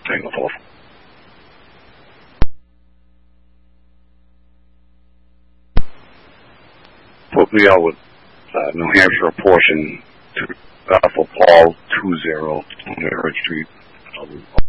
hang the phone. Put me out with New Hampshire portion to for Paul 20 Mary Street.